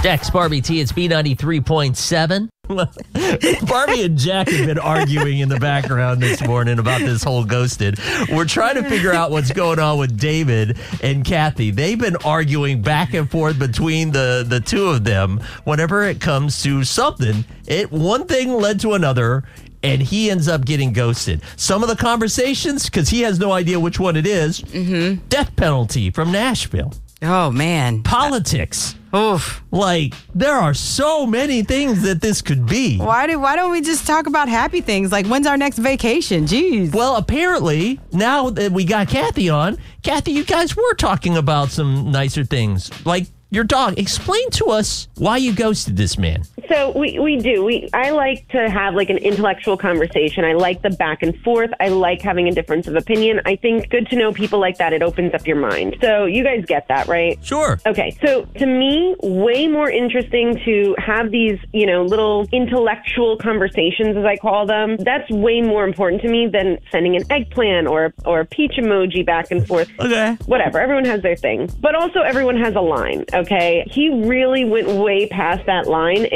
Jack's Barbie T, it's B93.7. Barbie and Jack have been arguing in the background this morning about this whole ghosted. We're trying to figure out what's going on with David and Kathy. They've been arguing back and forth between the two of them whenever it comes to something. One thing led to another, and he ends up getting ghosted. Some of the conversations, because he has no idea which one it is, death penalty from Nashville. Oh, man. Politics. Oof. Like, there are so many things that this could be. Why don't we just talk about happy things? Like, when's our next vacation? Jeez. Well, apparently, now that we got Kathy on, Kathy, you guys were talking about some nicer things. Like your dog. Explain to us why you ghosted this man. So we do. I like to have like an intellectual conversation. I like the back and forth. I like having a difference of opinion. I think good to know people like that. It opens up your mind. So you guys get that, right? Sure. Okay. So to me, way more interesting to have these, little intellectual conversations, as I call them. That's way more important to me than sending an eggplant or a peach emoji back and forth. Okay. Whatever. Everyone has their thing. But also everyone has a line, okay? He really went way past that line.